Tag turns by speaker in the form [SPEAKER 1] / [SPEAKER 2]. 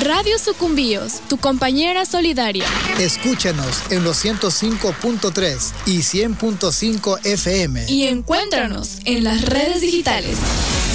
[SPEAKER 1] Radio Sucumbíos, tu compañera solidaria.
[SPEAKER 2] Escúchanos en los 105.3 y 100.5 FM.
[SPEAKER 1] Y encuéntranos en las redes digitales.